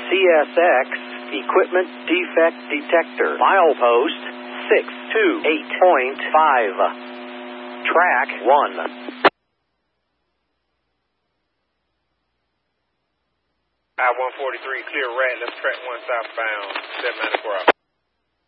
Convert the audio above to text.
CSX Equipment Defect Detector. Milepost 628.5. Track 1. I-143, clear Ratliff, track 1 southbound, 794 out.